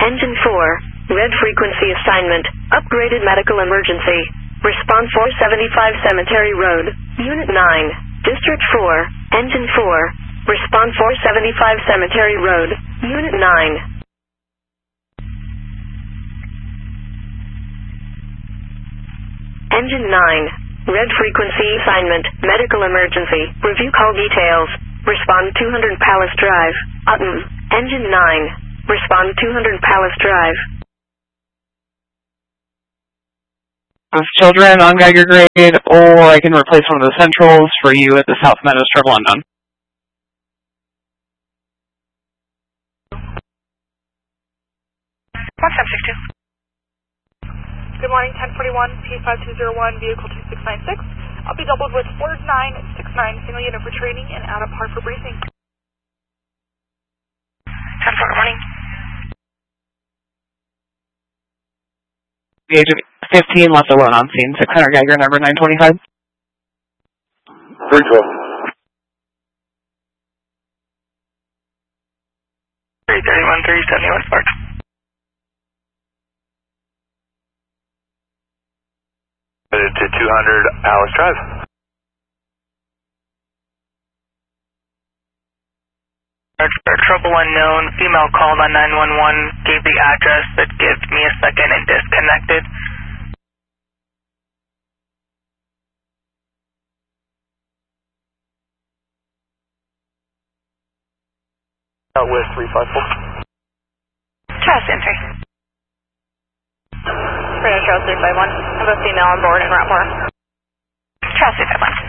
Engine 4, red frequency assignment, upgraded medical emergency. Response 475 Cemetery Road, Unit 9, District 4, Engine 4, response 475 Cemetery Road, Unit 9. Engine 9, red frequency assignment, medical emergency, review call details. Respond 200 Palace Drive, Utton. Engine 9, respond 200 Palace Drive. With children on Geiger grade, or I can replace one of the centrals for you at the South Meadows Strip London. 1762. Good morning, 1041, P5201, vehicle 2696. I'll be doubled with 4969, single unit for training and out of par for briefing. 10-4, good morning. The age of 15 left alone on scene, 600 Geiger, number 925. 312. 331, 371, Spark. To 200 Palace Drive. Trouble unknown, female called on 911, gave the address, but give me a second and disconnected. With 354. Trust entry. Charles 351. I have a female on board in Rockmore. Charles 351.